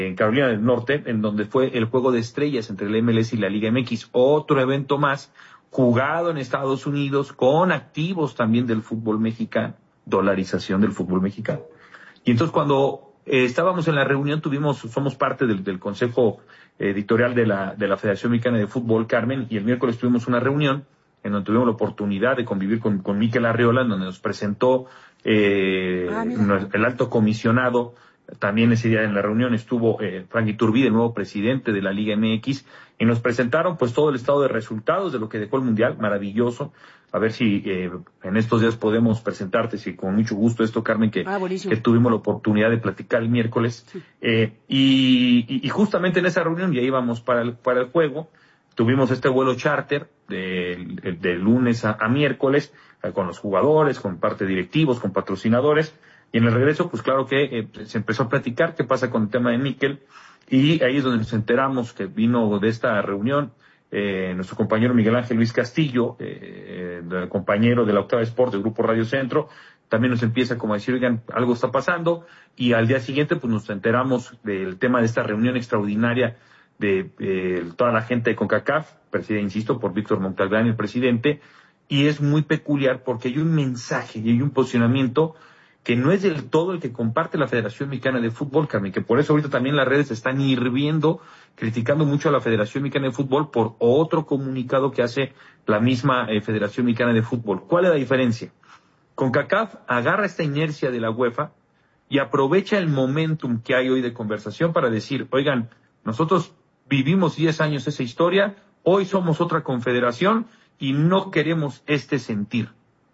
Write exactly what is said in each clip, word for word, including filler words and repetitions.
en Carolina del Norte, en donde fue el juego de estrellas entre el M L S y la Liga M X, otro evento más jugado en Estados Unidos con activos también del fútbol mexicano, dolarización del fútbol mexicano. Y entonces cuando eh, estábamos en la reunión, tuvimos, somos parte del, del consejo editorial de la, de la Federación Mexicana de Fútbol, Carmen, y el miércoles tuvimos una reunión en donde tuvimos la oportunidad de convivir con, con Mikel Arriola, en donde nos presentó eh, ah, el alto comisionado. También ese día en la reunión estuvo eh, Frank Iturbide, el nuevo presidente de la Liga M X, y nos presentaron pues todo el estado de resultados de lo que dejó el Mundial, maravilloso. A ver si eh, en estos días podemos presentarte, si con mucho gusto esto, Carmen, que, ah, que tuvimos la oportunidad de platicar el miércoles. Sí. Eh, y, y, y justamente en esa reunión ya íbamos para el, para el juego, tuvimos este vuelo charter de, de lunes a, a miércoles, eh, con los jugadores, con parte de directivos, con patrocinadores. Y en el regreso, pues claro que eh, se empezó a platicar qué pasa con el tema de Mikel, y ahí es donde nos enteramos que vino de esta reunión eh, nuestro compañero Miguel Ángel Luis Castillo, eh, eh, compañero de la Octava Sport del Grupo Radio Centro. También nos empieza como a decir, oigan, algo está pasando, y al día siguiente pues nos enteramos del tema de esta reunión extraordinaria de eh, toda la gente de CONCACAF, presidida, insisto, por Víctor Montalbán, el presidente, y es muy peculiar porque hay un mensaje y hay un posicionamiento que no es del todo el que comparte la Federación Mexicana de Fútbol, Carmen, que por eso ahorita también las redes están hirviendo, criticando mucho a la Federación Mexicana de Fútbol por otro comunicado que hace la misma eh, Federación Mexicana de Fútbol. ¿Cuál es la diferencia? CONCACAF agarra esta inercia de la UEFA y aprovecha el momentum que hay hoy de conversación para decir, oigan, nosotros vivimos diez años esa historia, hoy somos otra confederación y no queremos este sentir.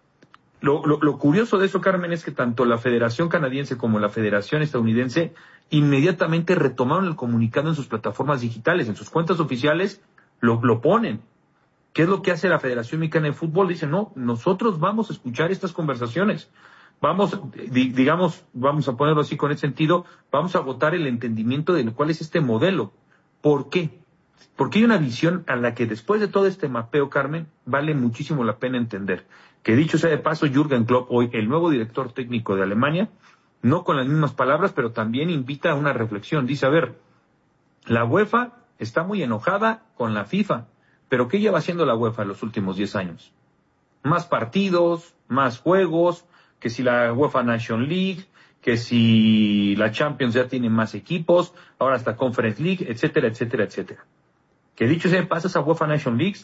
Lo, lo, lo curioso de eso, Carmen, es que tanto la Federación Canadiense como la Federación Estadounidense inmediatamente retomaron el comunicado en sus plataformas digitales, en sus cuentas oficiales, lo, lo ponen. ¿Qué es lo que hace la Federación Mexicana de Fútbol? Dice, no, nosotros vamos a escuchar estas conversaciones. Vamos, di, digamos, vamos a ponerlo así con ese sentido, vamos a agotar el entendimiento de cuál es este modelo. ¿Por qué? Porque hay una visión a la que después de todo este mapeo, Carmen, vale muchísimo la pena entender. Que dicho sea de paso, Jürgen Klopp, hoy el nuevo director técnico de Alemania, no con las mismas palabras, pero también invita a una reflexión. Dice, a ver, la UEFA está muy enojada con la FIFA, pero ¿qué lleva haciendo la UEFA en los últimos diez años? Más partidos, más juegos, que si la UEFA Nation League, que si la Champions ya tiene más equipos, ahora está Conference League, etcétera, etcétera, etcétera. Que dicho sea de paso, esa UEFA Nation League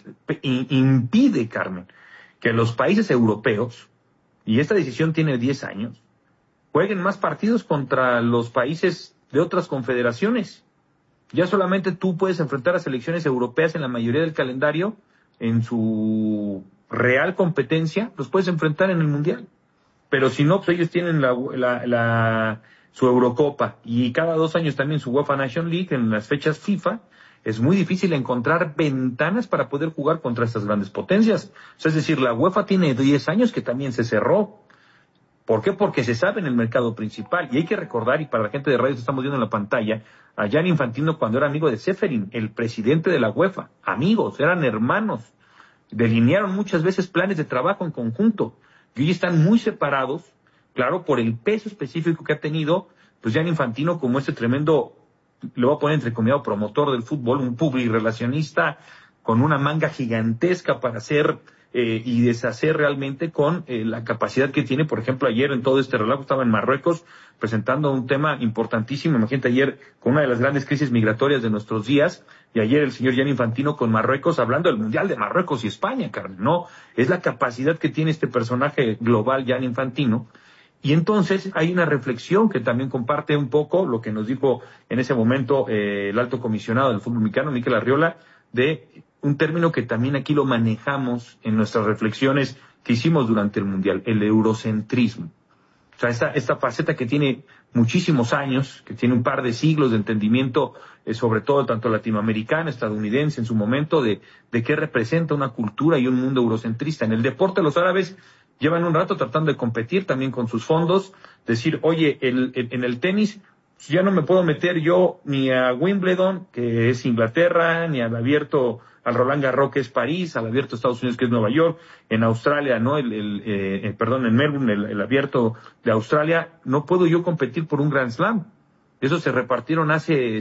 impide, Carmen, que los países europeos, y esta decisión tiene diez años, jueguen más partidos contra los países de otras confederaciones. Ya solamente tú puedes enfrentar a selecciones europeas en la mayoría del calendario, en su real competencia, los puedes enfrentar en el Mundial. Pero si no, pues ellos tienen la, la, la, su Eurocopa y cada dos años también su UEFA Nation League en las fechas FIFA. Es muy difícil encontrar ventanas para poder jugar contra estas grandes potencias. O sea, es decir, la UEFA tiene diez años que también se cerró. ¿Por qué? Porque se sabe en el mercado principal. Y hay que recordar, y para la gente de radio que estamos viendo en la pantalla, a Gianni Infantino cuando era amigo de Ceferin, el presidente de la UEFA. Amigos, eran hermanos. Delinearon muchas veces planes de trabajo en conjunto. Y hoy están muy separados, claro, por el peso específico que ha tenido, pues Gianni Infantino como este tremendo, le voy a poner entrecomillado, promotor del fútbol, un publirelacionista con una manga gigantesca para hacer eh, y deshacer realmente con eh, la capacidad que tiene. Por ejemplo, ayer en todo este relajo estaba en Marruecos presentando un tema importantísimo. Imagínate ayer con una de las grandes crisis migratorias de nuestros días, y ayer el señor Gianni Infantino con Marruecos hablando del Mundial de Marruecos y España, Carmen. No, es la capacidad que tiene este personaje global, Gianni Infantino. Y entonces hay una reflexión que también comparte un poco lo que nos dijo en ese momento eh, el alto comisionado del fútbol mexicano, Mikel Arriola, de un término que también aquí lo manejamos en nuestras reflexiones que hicimos durante el Mundial, el eurocentrismo. O sea, esta, esta faceta que tiene muchísimos años, que tiene un par de siglos de entendimiento, eh, sobre todo tanto latinoamericano, estadounidense en su momento, de, de qué representa una cultura y un mundo eurocentrista. En el deporte los árabes llevan un rato tratando de competir también con sus fondos, decir, oye, el, el, en el tenis ya no me puedo meter yo ni a Wimbledon, que es Inglaterra, ni al abierto, al Roland Garros, que es París, al abierto de Estados Unidos, que es Nueva York, en Australia, no, el, el eh, perdón, en Melbourne, el, el abierto de Australia, no puedo yo competir por un Grand Slam. Eso se repartieron hace